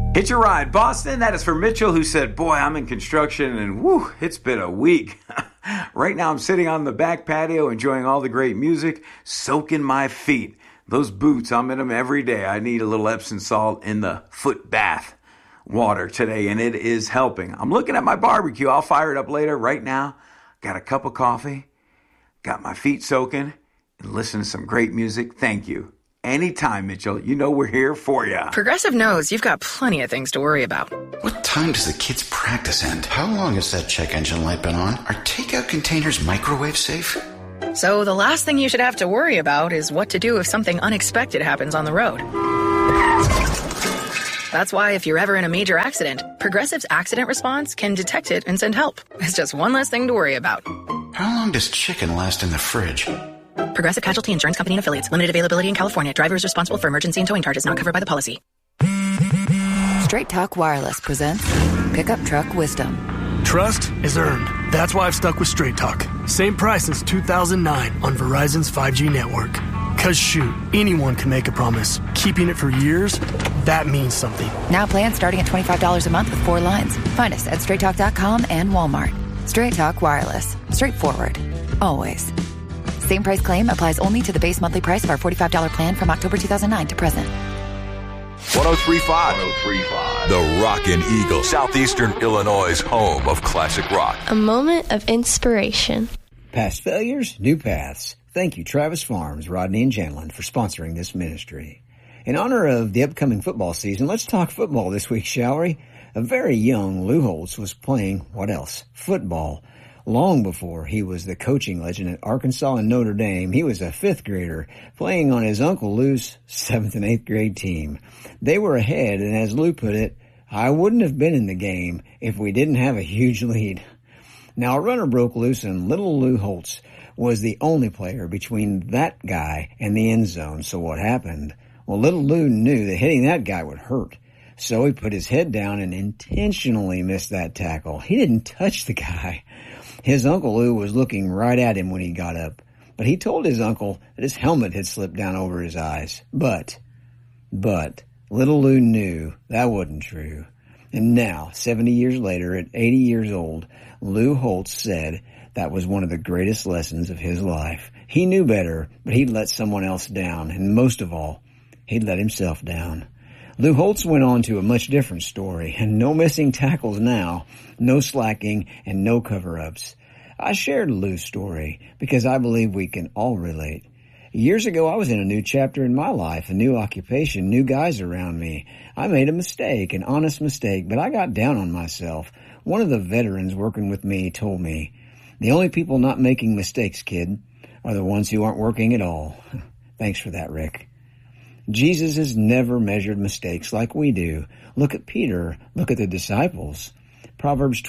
Hitch a ride, Boston. That is for Mitchell, who said, boy, I'm in construction and whew, it's been a week. Right now I'm sitting on the back patio enjoying all the great music, soaking my feet. Those boots, I'm in them every day. I need a little Epsom salt in the foot bath water today, and it is helping. I'm looking at my barbecue. I'll fire it up later. Right now, got a cup of coffee, got my feet soaking, and listen to some great music. Thank you. Anytime, Mitchell. You know we're here for you. Progressive knows you've got plenty of things to worry about. What time does the kids' practice end? How long has that check engine light been on? Are takeout containers microwave safe? So the last thing you should have to worry about is what to do if something unexpected happens on the road. That's why if you're ever in a major accident, Progressive's accident response can detect it and send help. It's just one less thing to worry about. How long does chicken last in the fridge? Progressive Casualty Insurance Company and Affiliates. Limited availability in California. Driver is responsible for emergency and towing charges not covered by the policy. Straight Talk Wireless presents Pickup Truck Wisdom. Trust is earned. That's why I've stuck with Straight Talk. Same price since 2009 on Verizon's 5G network. Cause shoot, anyone can make a promise. Keeping it for years, that means something. Now plans starting at $25 a month with 4 lines. Find us at straighttalk.com and Walmart. Straight Talk Wireless. Straightforward. Always. Same price claim applies only to the base monthly price of our $45 plan from October 2009 to present. 103.5. The Rockin' Eagle, Southeastern Illinois' home of classic rock. A moment of inspiration. Past failures, new paths. Thank you, Travis Farms, Rodney and Janlin, for sponsoring this ministry. In honor of the upcoming football season, let's talk football this week, shall we? A very young Lou Holtz was playing, what else? Football. Long before he was the coaching legend at Arkansas and Notre Dame, he was a 5th grader playing on his Uncle Lou's 7th and 8th grade team. They were ahead, and as Lou put it, I wouldn't have been in the game if we didn't have a huge lead. Now, a runner broke loose, and little Lou Holtz was the only player between that guy and the end zone. So what happened? Well, little Lou knew that hitting that guy would hurt. So he put his head down and intentionally missed that tackle. He didn't touch the guy. His Uncle Lou was looking right at him when he got up, but he told his uncle that his helmet had slipped down over his eyes. But, little Lou knew that wasn't true. And now, 70 years later, at 80 years old, Lou Holtz said that was one of the greatest lessons of his life. He knew better, but he'd let someone else down, and most of all, he'd let himself down. Lou Holtz went on to a much different story, and no missing tackles now, no slacking, and no cover-ups. I shared Lou's story because I believe we can all relate. Years ago, I was in a new chapter in my life, a new occupation, new guys around me. I made a mistake, an honest mistake, but I got down on myself. One of the veterans working with me told me, the only people not making mistakes, kid, are the ones who aren't working at all. Thanks for that, Rick. Jesus has never measured mistakes like we do. Look at Peter. Look at the disciples. Proverbs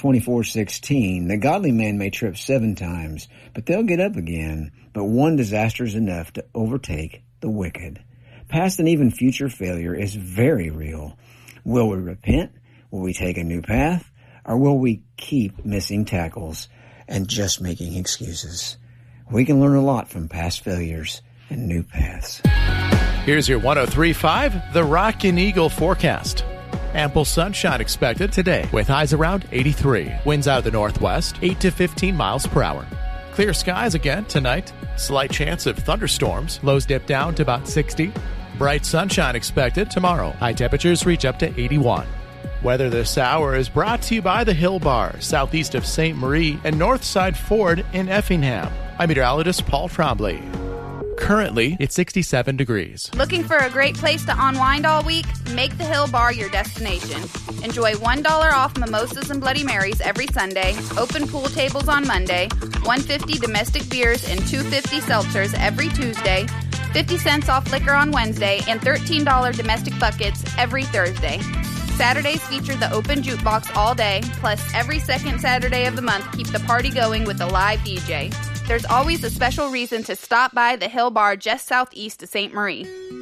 24:16, the godly man may trip 7 times, but they'll get up again. But one disaster is enough to overtake the wicked. Past and even future failure is very real. Will we repent? Will we take a new path? Or will we keep missing tackles and just making excuses? We can learn a lot from past failures and new paths. Here's your 103.5, the Rockin' Eagle forecast. Ample sunshine expected today with highs around 83. Winds out of the northwest, 8 to 15 miles per hour. Clear skies again tonight. Slight chance of thunderstorms. Lows dip down to about 60. Bright sunshine expected tomorrow. High temperatures reach up to 81. Weather this hour is brought to you by the Hill Bar, southeast of St. Marie and Northside Ford in Effingham. I'm meteorologist Paul Trombley. Currently, it's 67 degrees. Looking for a great place to unwind all week? Make the Hill Bar your destination. Enjoy $1 off mimosas and Bloody Marys every Sunday, open pool tables on Monday, $1.50 domestic beers and $2.50 seltzers every Tuesday, 50 cents off liquor on Wednesday, and $13 domestic buckets every Thursday. Saturdays feature the open jukebox all day, plus every second Saturday of the month keep the party going with a live DJ. There's always a special reason to stop by the Hill Bar just southeast of St. Marie.